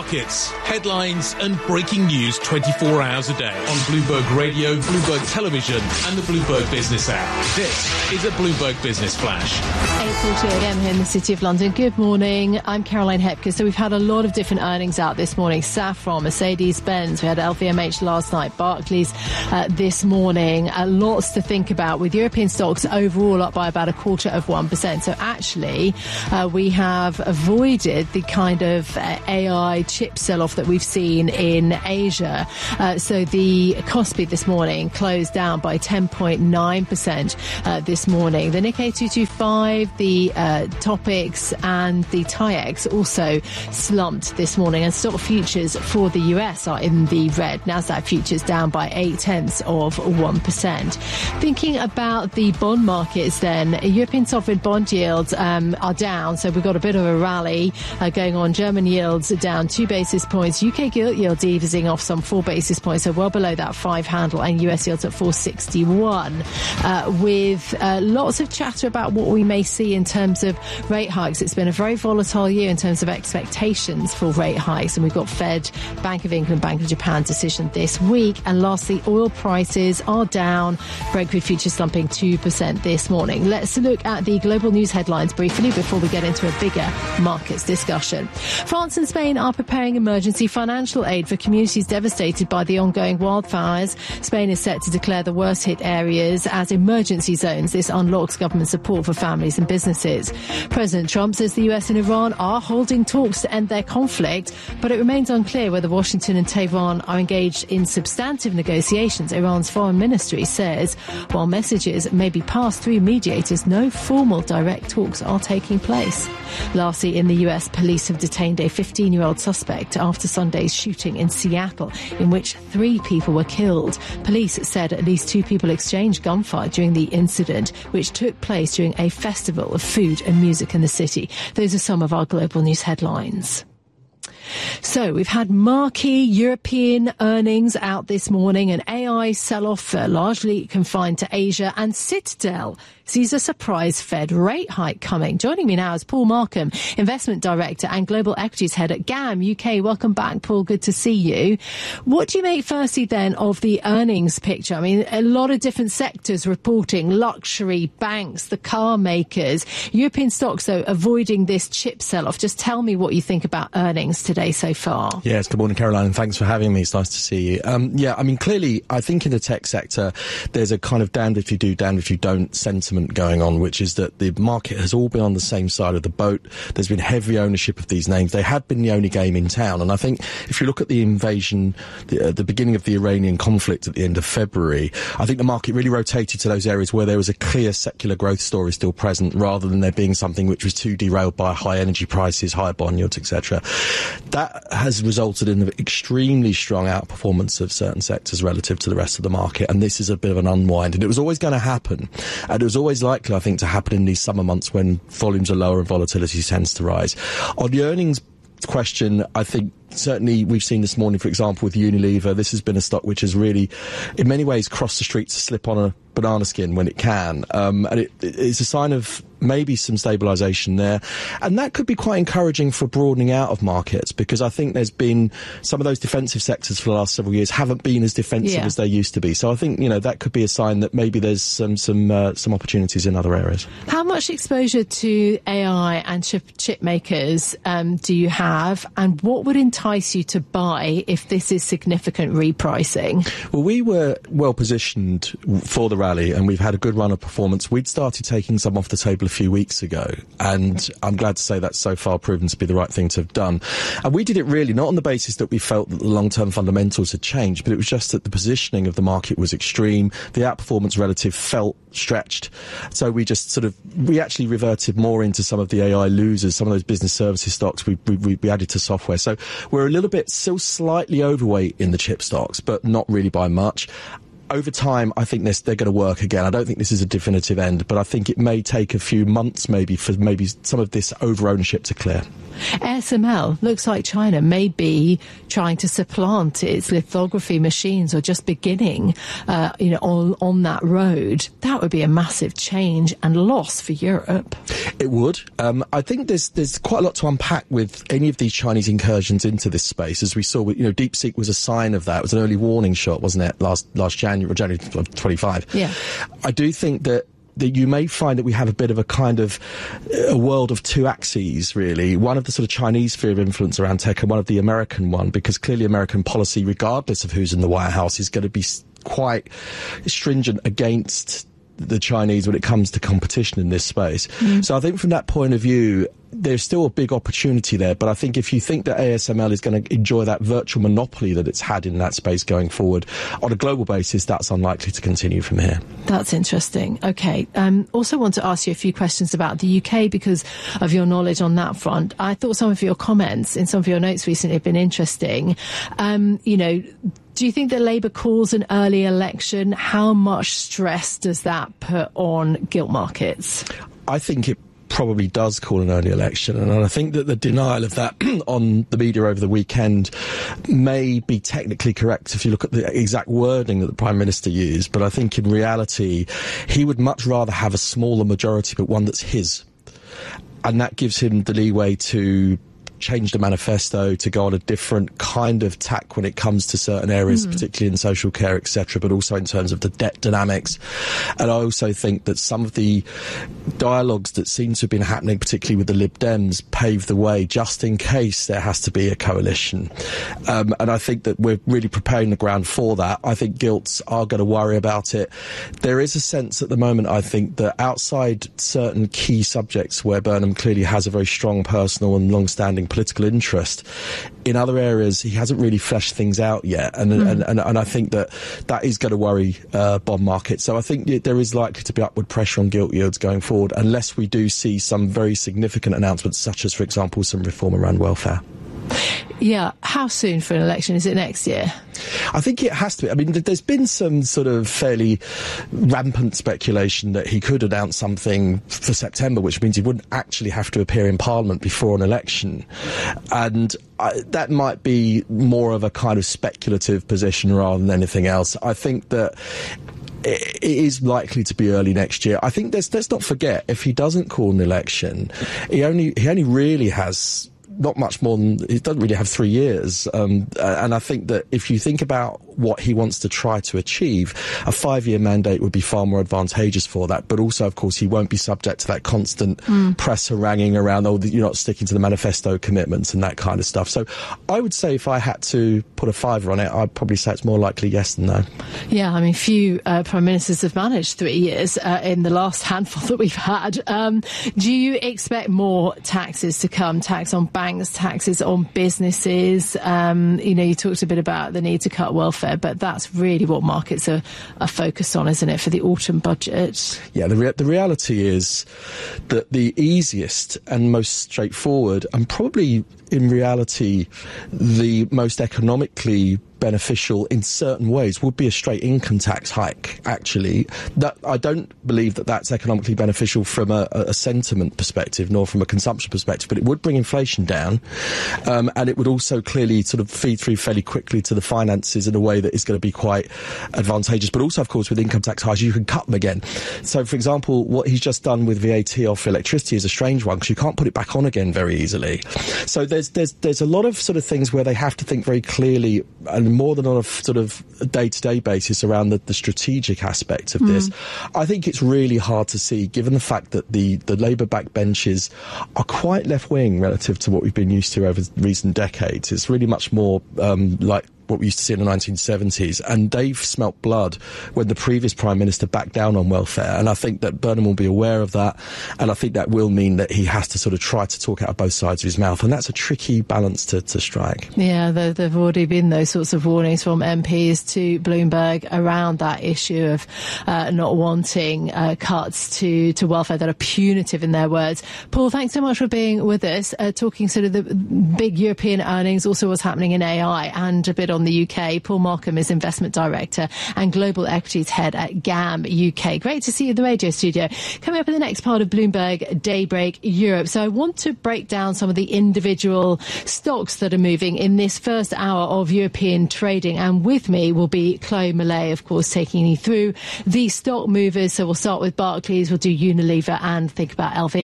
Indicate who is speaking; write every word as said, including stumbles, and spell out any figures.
Speaker 1: markets, headlines and breaking news twenty-four hours a day on Bloomberg Radio, Bloomberg Television and the Bloomberg Business app. This is a Bloomberg Business Flash.
Speaker 2: eight forty a m here in the City of London. Good morning. I'm Caroline Hepker. So we've had a lot of different earnings out this morning. Safran, Mercedes-Benz, we had L V M H last night, Barclays uh, this morning. Uh, lots to think about with European stocks overall up by about a quarter of one percent. So actually, uh, we have avoided the kind of uh, A I chip sell-off that we've seen in Asia. Uh, so the Kospi this morning closed down by ten point nine percent uh, this morning. The Nikkei two twenty-five, the uh, Topix and the TAIEX also slumped this morning, and stock futures for the U S are in the red. Nasdaq futures down by eight tenths of one percent. Thinking about the bond markets then, European sovereign bond yields um, are down, so we've got a bit of a rally uh, going on. German yields are down two basis points, U K gilt yields easing off some four basis points, so well below that five handle, and U S yields at four sixty-one, uh, with uh, lots of chatter about what we may see in terms of rate hikes. It's been a very volatile year in terms of expectations for rate hikes, and we've got Fed, Bank of England, Bank of Japan decision this week. And lastly, oil prices are down, Brent crude futures slumping two percent this morning. Let's look at the global news headlines briefly before we get into a bigger markets discussion. France and Spain are preparing emergency financial aid for communities devastated by the ongoing wildfires. Spain is set to declare the worst hit areas as emergency zones. This unlocks government support for families and businesses. President Trump says the U S and Iran are holding talks to end their conflict, but it remains unclear whether Washington and Tehran are engaged in substantive negotiations. Iran's foreign ministry says while messages may be passed through mediators, no formal direct talks are taking place. Lastly, in the U S, police have detained a fifteen-year-old suspect after Sunday's shooting in Seattle, in which three people were killed. Police said at least two people exchanged gunfire during the incident, which took place during a festival of food and music in the city. Those are some of our global news headlines. So we've had marquee European earnings out this morning, an A I sell-off uh, largely confined to Asia, and Citadel sees a surprise Fed rate hike coming. Joining me now is Paul Markham, Investment Director and Global Equities Head at G A M U K. Welcome back, Paul. Good to see you. What do you make firstly then of the earnings picture? I mean, a lot of different sectors reporting, luxury, banks, the car makers, European stocks, though, avoiding this chip sell-off. Just tell me what you think about earnings today so far.
Speaker 3: Yes, good morning, Caroline, and thanks for having me. It's nice to see you. Um, yeah, I mean, clearly, I think in the tech sector, there's a kind of damned if you do, damned if you don't sentiment going on, which is that the market has all been on the same side of the boat. There's been heavy ownership of these names. They had been the only game in town. And I think if you look at the invasion, the, uh, the beginning of the Iranian conflict at the end of February, I think the market really rotated to those areas where there was a clear secular growth story still present, rather than there being something which was too derailed by high energy prices, high bond yields, et cetera. That has resulted in an extremely strong outperformance of certain sectors relative to the rest of the market, and this is a bit of an unwind. And it was always going to happen, and it was always likely, I think, to happen in these summer months when volumes are lower and volatility tends to rise. On the earnings question, I think certainly we've seen this morning, for example, with Unilever, this has been a stock which has really, in many ways, crossed the street to slip on a banana skin when it can. Um, and it, it's a sign of maybe some stabilisation there. And that could be quite encouraging for broadening out of markets, because I think there's been some of those defensive sectors for the last several years haven't been as defensive yeah. as they used to be. So I think, you know, that could be a sign that maybe there's some some uh, some opportunities in other areas.
Speaker 2: How much exposure to A I and chip, chip makers um, do you have, and what would entice you to buy if this is significant repricing?
Speaker 3: Well, we were well positioned for the rally, and we've had a good run of performance. We'd started taking some off the table a few weeks ago, and I'm glad to say that's so far proven to be the right thing to have done. And we did it really not on the basis that we felt that the long-term fundamentals had changed, but it was just that the positioning of the market was extreme. The outperformance relative felt stretched. So we just sort of, we actually reverted more into some of the A I losers, some of those business services stocks we, we, we added to software. So we're a little bit still slightly overweight in the chip stocks, but not really by much. over time, I think this, they're going to work again. I don't think this is a definitive end, but I think it may take a few months maybe for maybe some of this over-ownership to clear.
Speaker 2: A S M L looks like China may be trying to supplant its lithography machines, or just beginning, uh, you know, on, on that road. That would be a massive change and loss for Europe.
Speaker 3: It would. Um, I think there's there's quite a lot to unpack with any of these Chinese incursions into this space. As we saw, you know, DeepSeek was a sign of that. It was an early warning shot, wasn't it, last last January, January twenty-five.
Speaker 2: Yeah.
Speaker 3: I do think that that you may find that we have a bit of a kind of a world of two axes, really. One of the sort of Chinese sphere of influence around tech, and one of the American one, because clearly American policy, regardless of who's in the White House, is going to be quite stringent against the Chinese when it comes to competition in this space. Mm. So I think from that point of view, there's still a big opportunity there. But I think if you think that A S M L is going to enjoy that virtual monopoly that it's had in that space going forward, on a global basis, that's unlikely to continue from here.
Speaker 2: That's interesting. Okay. Um, also want to ask you a few questions about the U K because of your knowledge on that front. I thought some of your comments in some of your notes recently have been interesting. Um, you know, do you think that Labour calls an early election? How much stress does that put on gilt markets?
Speaker 3: I think it probably does call an early election, and I think that the denial of that on the media over the weekend may be technically correct if you look at the exact wording that the Prime Minister used, but I think in reality he would much rather have a smaller majority, but one that's his, and that gives him the leeway to change the manifesto, to go on a different kind of tack when it comes to certain areas, mm. particularly in social care, et cetera, but also in terms of the debt dynamics. And I also think that some of the dialogues that seem to have been happening, particularly with the Lib Dems, pave the way just in case there has to be a coalition. Um, and I think that we're really preparing the ground for that. I think gilts are going to worry about it. There is a sense at the moment, I think, that outside certain key subjects where Burnham clearly has a very strong personal and long-standing political interest, in other areas he hasn't really fleshed things out yet, and mm. and, and and I think that that is going to worry uh, bond markets. So I think there is likely to be upward pressure on gilt yields going forward, unless we do see some very significant announcements, such as, for example, some reform around welfare.
Speaker 2: Yeah, how soon for an election? Is it next year?
Speaker 3: I think it has to be. I mean, there's been some sort of fairly rampant speculation that he could announce something for September, which means he wouldn't actually have to appear in Parliament before an election. And I, that might be more of a kind of speculative position rather than anything else. I think that it is likely to be early next year. I think there's, let's not forget, if he doesn't call an election, he only he only really has not much more than, he doesn't really have three years. Um, and I think that if you think about what he wants to try to achieve, a five-year mandate would be far more advantageous for that. But also, of course, he won't be subject to that constant mm. press haranguing around, oh, you're not sticking to the manifesto commitments and that kind of stuff. So I would say if I had to put a fiver on it, I'd probably say it's more likely yes than no.
Speaker 2: Yeah, I mean, few uh, prime ministers have managed three years uh, in the last handful that we've had. Um, do you expect more taxes to come, tax on banks, taxes on businesses? Um, you know, you talked a bit about the need to cut welfare, but that's really what markets are, are focused on, isn't it, for the autumn budget?
Speaker 3: Yeah, the, re- the reality is that the easiest and most straightforward, and probably in reality the most economically beneficial in certain ways, would be a straight income tax hike, actually. That I don't believe that that's economically beneficial from a, a sentiment perspective, nor from a consumption perspective, but it would bring inflation down, um, and it would also clearly sort of feed through fairly quickly to the finances in a way that is going to be quite advantageous. But also, of course, with income tax hikes, you can cut them again. So, for example, what he's just done with V A T off electricity is a strange one, because you can't put it back on again very easily. So there's there's there's a lot of sort of things where they have to think very clearly, and more than on a sort of day-to-day basis, around the, the strategic aspect of mm. this. I think it's really hard to see, given the fact that the, the Labour backbenches are quite left-wing relative to what we've been used to over recent decades. It's really much more um, like what we used to see in the nineteen seventies, and they've smelt blood when the previous Prime Minister backed down on welfare, and I think that Burnham will be aware of that, and I think that will mean that he has to sort of try to talk out of both sides of his mouth, and that's a tricky balance to, to strike.
Speaker 2: Yeah, there, there have already been those sorts of warnings from M Ps to Bloomberg around that issue of uh, not wanting uh, cuts to, to welfare that are punitive, in their words. Paul, thanks so much for being with us, uh, talking sort of the big European earnings, also what's happening in A I, and a bit on on the U K. Paul Markham is Investment Director and Global Equities Head at G A M U K. Great to see you in the radio studio. Coming up in the next part of Bloomberg Daybreak Europe. So I want to break down some of the individual stocks that are moving in this first hour of European trading. And with me will be Chloe Millay, of course, taking you through the stock movers. So we'll start with Barclays, we'll do Unilever and think about L V.